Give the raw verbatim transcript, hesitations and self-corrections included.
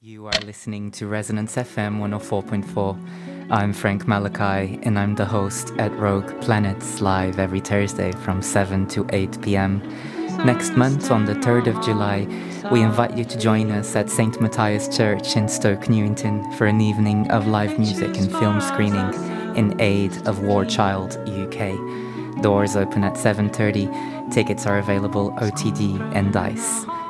You are listening to Resonance F M one oh four point four. I'm Frank Malachi, and I'm the host at Rogue Planets live every Thursday from seven to eight p.m. Next month, on the third of July, we invite you to join us at Saint Matthias Church in Stoke Newington for an evening of live music and film screening in aid of War Child U K. Doors open at seven thirty. Tickets are available O T D and Dice.